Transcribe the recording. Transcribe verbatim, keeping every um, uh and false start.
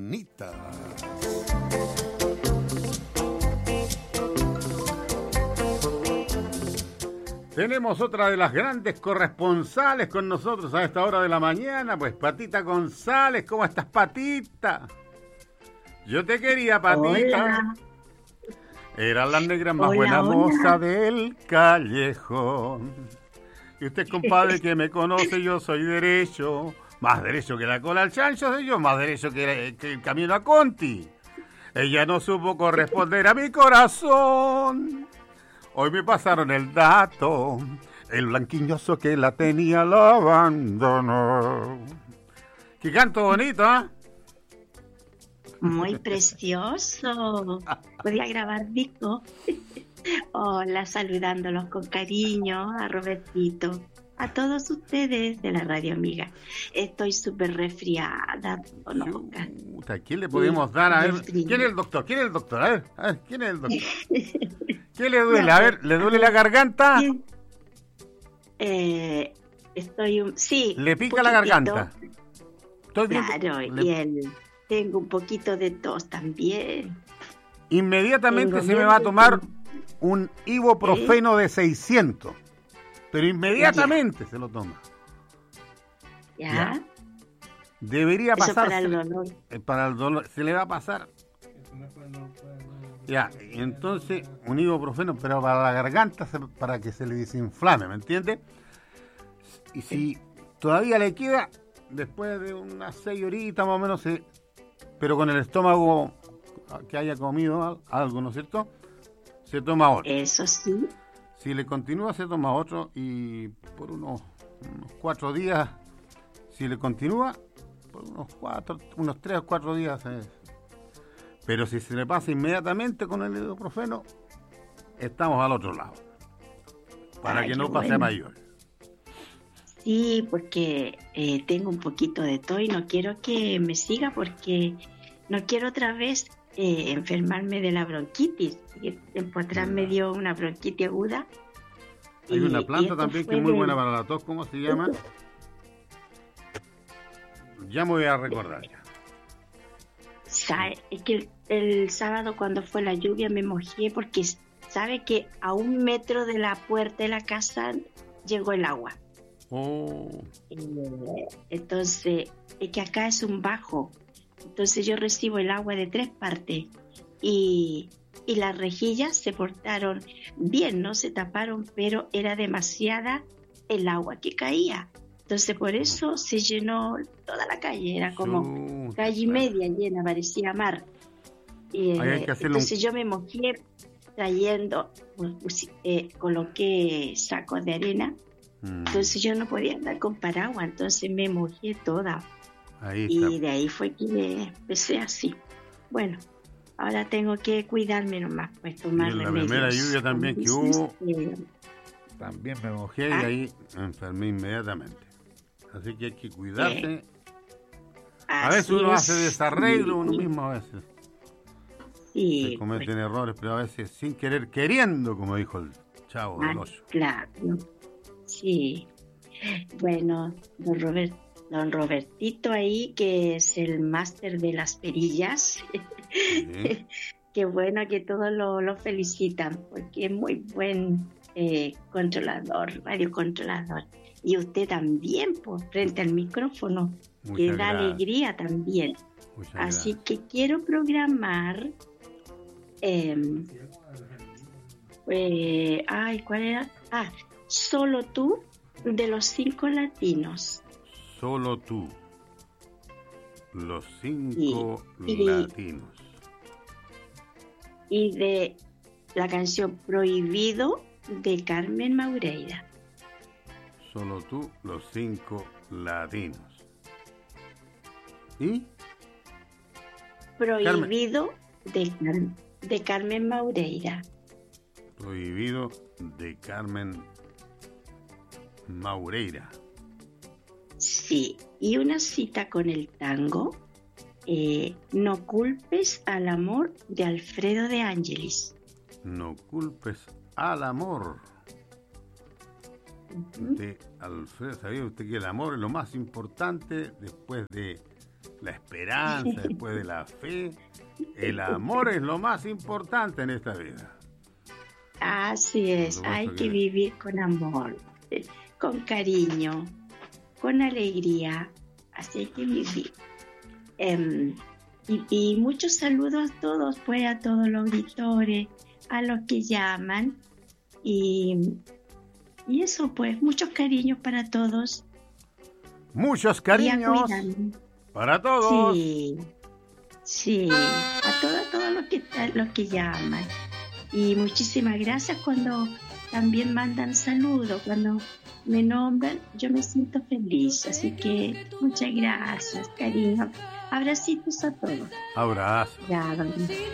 bonita. Tenemos otra de las grandes corresponsales con nosotros a esta hora de la mañana, pues Patita González. ¿Cómo estás, Patita? Yo te quería, Patita. Hola. Era la negra más Hola, buena hola. moza del callejón. Y usted, compadre, que me conoce, yo soy derecho. Más derecho que la cola al chancho soy yo, más derecho que, que el camino a Conti. Ella no supo corresponder a mi corazón. Hoy me pasaron el dato. El blanquiñoso que la tenía la abandonó. Qué canto bonito, ¿eh? Muy precioso. Podía grabar disco. Hola, saludándolos con cariño a Robertito, a todos ustedes de la Radio Amiga. Estoy súper resfriada. No, Chuta, ¿quién le podemos dar? A ver, ¿quién es el doctor? ¿Quién es el doctor? A ver, a ver, ¿quién es el doctor? ¿Qué le duele? A ver, ¿le duele la garganta? Eh, estoy un... Sí. ¿Le pica la garganta? Estoy claro, viendo... y el... tengo un poquito de tos también. Inmediatamente tengo se me va a tomar un ibuprofeno ¿Eh? de seiscientos. Pero inmediatamente ya. se lo toma. ¿Ya? ¿Ya? Debería pasar. Para el dolor. Para el dolor. Se le va a pasar. Ya, y entonces un ibuprofeno, pero para la garganta, para que se le desinflame, ¿me entiende? Y si todavía le queda, después de unas seis horitas más o menos, se, pero con el estómago que haya comido algo, ¿no es cierto? Se toma otro. Eso sí. Si le continúa, se toma otro y por unos, unos cuatro días, si le continúa, por unos cuatro, unos tres o cuatro días. Eh. Pero si se le pasa inmediatamente con el ibuprofeno, estamos al otro lado. Para Ay, que no pase bueno. a mayor. Sí, porque eh, tengo un poquito de tos y no quiero que me siga porque no quiero otra vez eh, enfermarme de la bronquitis. Tiempo atrás me dio una bronquitis aguda. Hay y, una planta también que es muy de... buena para la tos. ¿Cómo se llama? Ya me voy a recordar ya. Es que el, el sábado cuando fue la lluvia me mojé porque sabe que a un metro de la puerta de la casa llegó el agua. Oh. Eh, entonces, es que acá es un bajo. Entonces yo recibo el agua de tres partes y, y las rejillas se portaron bien, no se taparon, pero era demasiada el agua que caía. Entonces por eso se llenó toda la calle, era como Chuta. calle y media llena, parecía mar. Eh, entonces un... yo me mojé trayendo, pues, eh, coloqué sacos de arena, mm. entonces yo no podía andar con paraguas, entonces me mojé toda. Ahí y de ahí fue que me empecé así. Bueno, ahora tengo que cuidarme nomás, pues tomar remedios. Y en la primera lluvia también que hubo, eh, también me mojé ¿ah? y ahí me enfermé inmediatamente. Así que hay que cuidarse. Eh, a veces uno es. hace desarreglo uno mismo a veces. Sí, se cometen pues, errores, pero a veces sin querer, queriendo, como dijo el Chavo del Ocho. Claro, sí. Bueno, don Robert, don Robertito ahí, que es el máster de las perillas. Sí. Qué bueno que todos lo, lo felicitan, porque es muy buen eh, controlador, radiocontrolador. Y usted también, pues, frente al micrófono, Muchas que da gracias. alegría también. Muchas Así gracias. que quiero programar... Eh, eh, ay, ¿cuál era? Ah, Solo tú, de los cinco latinos. Solo tú, los cinco y, latinos. Y de la canción Prohibido, de Carmen Maureira. Solo tú, los cinco latinos. ¿Y? Prohibido de, de Carmen Maureira. Prohibido de Carmen Maureira. Sí, y una cita con el tango, eh, No culpes al amor, de Alfredo de Ángelis. No culpes al amor. Uh-huh. De Alfredo, ¿sabía usted que el amor es lo más importante después de la esperanza, después de la fe. El amor es lo más importante en esta vida. Así es, hay que vivir con amor, con cariño, con alegría, así hay que vivir. Um, y, y muchos saludos a todos, pues a todos los auditores, a los que llaman, y, y eso pues, muchos cariños para todos. Muchos cariños para todos. Sí, sí, a todos, a todos los que, los que llaman. Y muchísimas gracias cuando también mandan saludos, cuando me nombran, yo me siento feliz. Así que muchas gracias, cariño. Abracitos a todos. Abrazo. Ya,